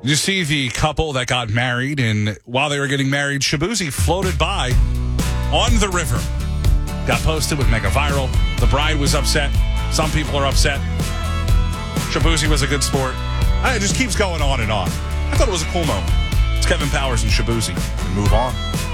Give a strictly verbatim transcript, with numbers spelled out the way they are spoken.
You see the couple that got married, and while they were getting married, Shabuzi floated by on the river. Got posted with mega viral. The bride was upset. Some people are upset. Shabuzi was a good sport. It just keeps going on and on. I thought it was a cool moment. It's Kevin Powers and Shabuzi. Move on.